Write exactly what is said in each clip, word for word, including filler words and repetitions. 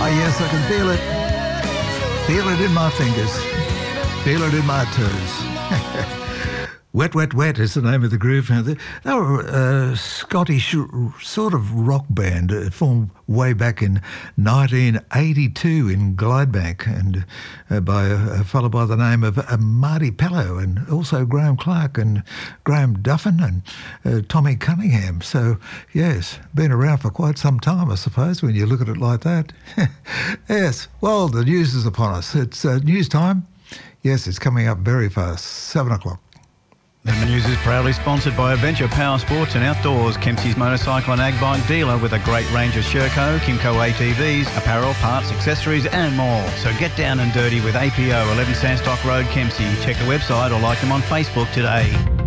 yes, I can feel it. Feel it in my fingers. Feel it in my toes. Wet, Wet, Wet is the name of the group. They were a Scottish sort of rock band formed way back in nineteen eighty-two in Glydebank, and uh, by a, a fellow by the name of uh, Marty Pellow, and also Graham Clark and Graham Duffin and uh, Tommy Cunningham. So, yes, been around for quite some time, I suppose, when you look at it like that. Yes, well, the news is upon us. It's uh, news time. Yes, it's coming up very fast, seven o'clock. And the news is proudly sponsored by Adventure Power Sports and Outdoors, Kempsey's motorcycle and ag bike dealer with a great range of Sherco, Kimco A T Vs, apparel, parts, accessories and more. So get down and dirty with A P O, eleven Sandstock Road, Kempsey. Check the website or like them on Facebook today.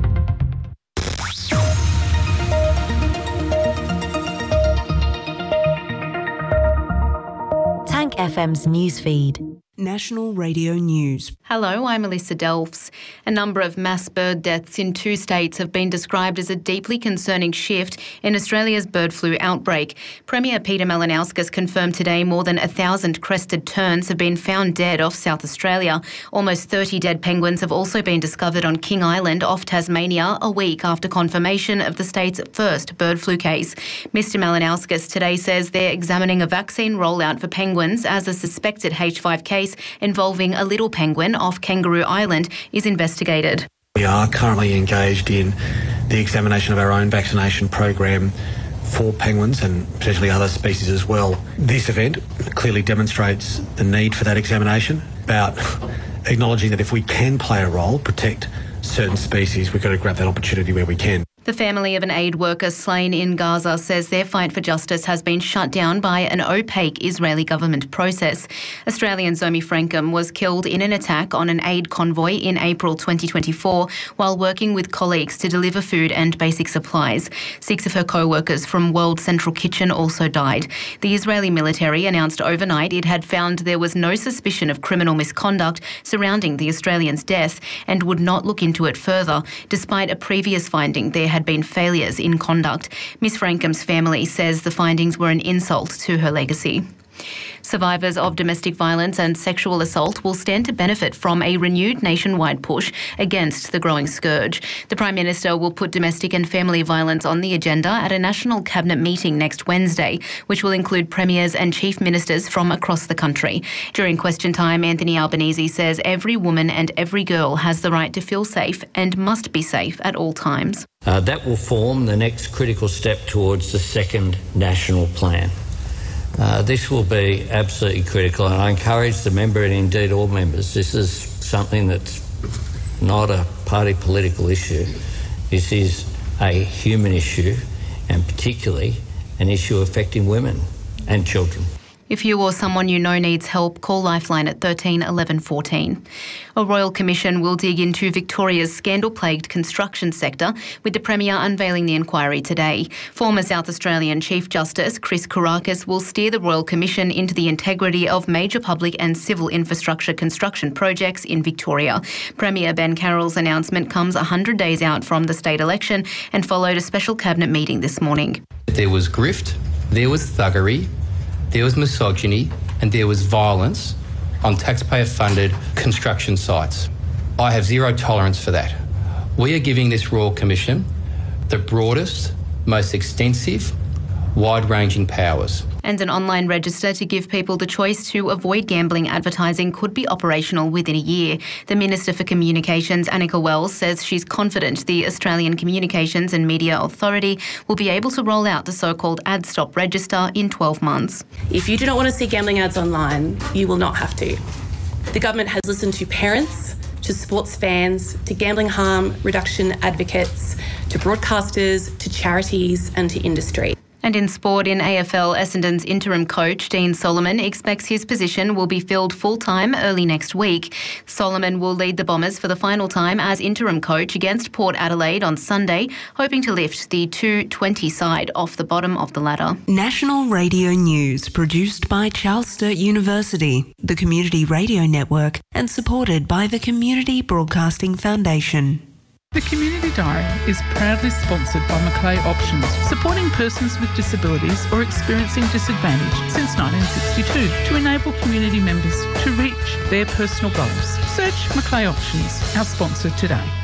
Tank F M's newsfeed. National Radio News. Hello, I'm Alyssa Delphs. A number of mass bird deaths in two states have been described as a deeply concerning shift in Australia's bird flu outbreak. Premier Peter Malinauskas confirmed today more than a thousand crested terns have been found dead off South Australia. Almost thirty dead penguins have also been discovered on King Island off Tasmania a week after confirmation of the state's first bird flu case. Mister Malinauskas today says they're examining a vaccine rollout for penguins as a suspected H five case involving a little penguin off Kangaroo Island is investigated. We are currently engaged in the examination of our own vaccination program for penguins and potentially other species as well. This event clearly demonstrates the need for that examination, about acknowledging that if we can play a role, protect certain species, we've got to grab that opportunity where we can. The family of an aid worker slain in Gaza says their fight for justice has been shut down by an opaque Israeli government process. Australian Zomi Frankham was killed in an attack on an aid convoy in April twenty twenty-four while working with colleagues to deliver food and basic supplies. Six of her co-workers from World Central Kitchen also died. The Israeli military announced overnight it had found there was no suspicion of criminal misconduct surrounding the Australian's death and would not look into it further, despite a previous finding there had been failures in conduct. Miss Frankham's family says the findings were an insult to her legacy. Survivors of domestic violence and sexual assault will stand to benefit from a renewed nationwide push against the growing scourge. The Prime Minister will put domestic and family violence on the agenda at a National Cabinet meeting next Wednesday, which will include premiers and chief ministers from across the country. During question time, Anthony Albanese says every woman and every girl has the right to feel safe and must be safe at all times. Uh, that will form the next critical step towards the second national plan. Uh, this will be absolutely critical, and I encourage the member and indeed all members, this is something that's not a party political issue. This is a human issue, and particularly an issue affecting women and children. If you or someone you know needs help, call Lifeline at thirteen eleven fourteen. A Royal Commission will dig into Victoria's scandal-plagued construction sector, with the Premier unveiling the inquiry today. Former South Australian Chief Justice Chris Kourakis will steer the Royal Commission into the integrity of major public and civil infrastructure construction projects in Victoria. Premier Ben Carroll's announcement comes one hundred days out from the state election and followed a special cabinet meeting this morning. There was grift, there was thuggery, there was misogyny and there was violence on taxpayer-funded construction sites. I have zero tolerance for that. We are giving this Royal Commission the broadest, most extensive, wide-ranging powers. And an online register to give people the choice to avoid gambling advertising could be operational within a year. The Minister for Communications, Annika Wells, says she's confident the Australian Communications and Media Authority will be able to roll out the so-called Ad Stop register in twelve months. If you do not want to see gambling ads online, you will not have to. The government has listened to parents, to sports fans, to gambling harm reduction advocates, to broadcasters, to charities and to industry. And in sport, in A F L, Essendon's interim coach, Dean Solomon, expects his position will be filled full-time early next week. Solomon will lead the Bombers for the final time as interim coach against Port Adelaide on Sunday, hoping to lift the two twenty side off the bottom of the ladder. National Radio News, produced by Charles Sturt University, the Community Radio Network, and supported by the Community Broadcasting Foundation. The Community Diary is proudly sponsored by Macleay Options, supporting persons with disabilities or experiencing disadvantage since nineteen sixty-two to enable community members to reach their personal goals. Search Macleay Options, our sponsor today.